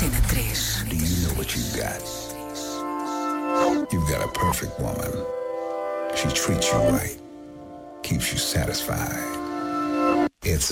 Antena 3. Do you know what you've got? You've got a perfect woman. She treats you right, keeps you satisfied. It's